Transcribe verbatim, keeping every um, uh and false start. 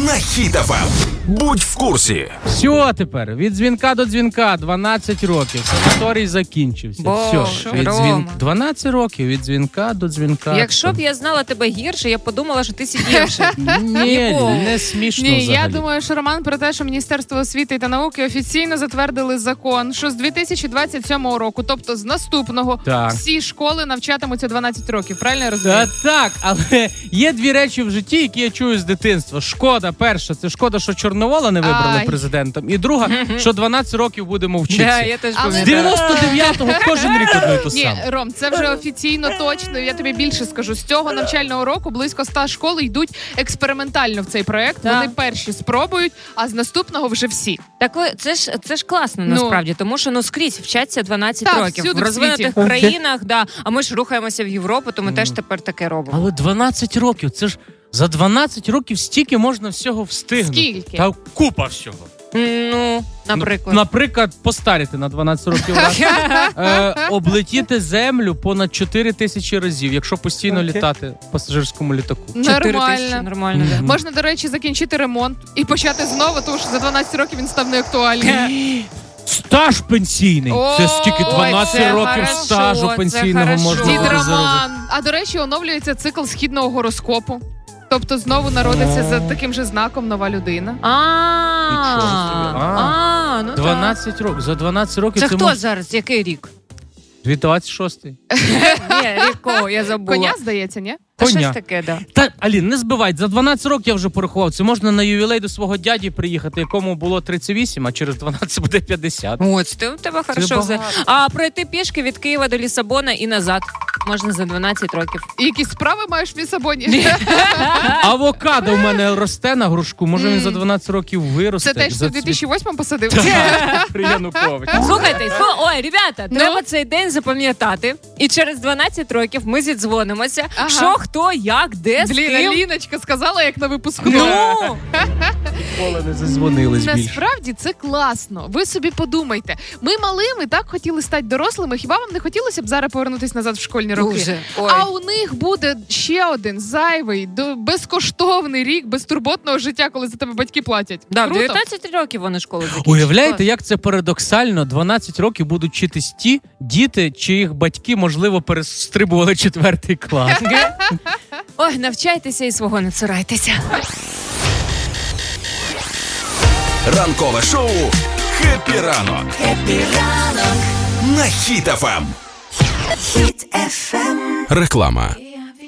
на Хіт еф ем. Будь в курсі. Все тепер, від дзвінка до дзвінка, дванадцять років. Санаторій закінчився. Бо, Все, від дзвін... дванадцять років, від дзвінка до дзвінка. Якщо б я знала тебе гірше, я б подумала, що ти сидівши. Ні, не смішно Ні, взагалі. я думаю, що роман про те, що Міністерство освіти та науки офіційно затвердили закон, що з дві тисячі двадцять сьомого року, тобто з наступного, Так. всі школи навчатимуться дванадцять років. Правильно я розумію? Та, так, але є дві речі в житті, які я чую з дитинства. Шкода, перша, це шкода, що Чорновола не вибрали Ай. президентом. І друга, що дванадцять років будемо вчитися. Да, я теж Але- З пам'ятаю. дев'яносто дев'ятого кожен рік одно і то Ні, саме. Ром, це вже офіційно точно. Я тобі більше скажу. З цього навчального року близько ста школ йдуть експериментально в цей проект. Так. Вони перші спробують, а з наступного вже всі. Так ви- це ж це ж класно, Ну. насправді, тому що ну скрізь вчаться дванадцять Так, років. всюди В в розвинутих світі. країнах, да. А ми ж рухаємося в Європу, то ми теж тепер таке робимо. Але дванадцять років, це ж за дванадцять років стільки можна всього встигнути. Скільки? Та купа всього. Ну, наприклад. Наприклад, постаріти на дванадцять років раз. Е, облетіти землю понад чотири тисячі разів, якщо постійно Окей. літати в пасажирському літаку. Чотири тисячі, Нормально. нормально, да. Можна, до речі, закінчити ремонт і почати знову, тому що за дванадцять років він став неактуальний. Стаж пенсійний. О, Це скільки дванадцять це років хорошо, стажу це пенсійного хорошо. можна Дід буде заробити. Роман. А до речі, оновлюється цикл східного гороскопу. Тобто знову народиться за таким же знаком нова людина. А, Нічого собі. А. а, ну так. дванадцять років. За дванадцять років Це це хто може... зараз? Який рік? двадцять шостий. Ні, рік кого, я забула. Коня, здається, ні? Та Коня. щось таке, да. Та, Алін, не збивай, за дванадцять років я вже порахував. Це можна на ювілей до свого дяді приїхати, якому було тридцять вісім, а через дванадцять буде п'ятдесят. Ось, ти, у тебе хорошо все. багато. А пройти пішки від Києва до Лісабона і назад можна за дванадцять років. І якісь справи маєш в Лісабоні? Авокадо в мене росте на грушку, може він Мм. за дванадцять років виросте. Це теж За в дві тисячі восьмому посадив? При Януковичі. Слухайте, слу- ой, ребята, Ну? треба цей день запам'ятати. І через дванадцять років ми зідзвонимося, Ага. що, хто, як, де, з Блін, ким. Аліночка сказала, як на випускну. Ну! Ніколи не зазвонились більше. Насправді це класно. Ви собі подумайте. Ми малими так хотіли стати дорослими. Хіба вам не хотілося б зараз повернутися назад в школьні роки? Дуже. Ой. А у них буде ще один зайвий, до- безкоштовний рік безтурботного життя, коли за тебе батьки платять. Да, в Круто? дев'ятнадцять років вони школу закінчать. Уявляєте, як це парадоксально? дванадцять років будуть вчитись ті діти, чиїх батьки, можливо, перестрибували четвертий клас. Ой, навчайтеся і свого не цурайтеся. Ранкове шоу «Хеппі ранок» Хеппі ранок на Хіт еф ем. Хіт еф ем. Реклама.